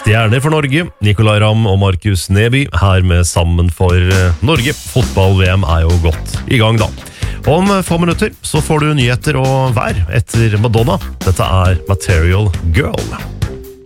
Stjerner for Norge, Nicolai Ramm og Markus Neby, her med Sammen for Norge. Fotball-VM er jo godt i gang da. Om få minutter så får du nyheter og vær etter Madonna. Dette er Material Girl.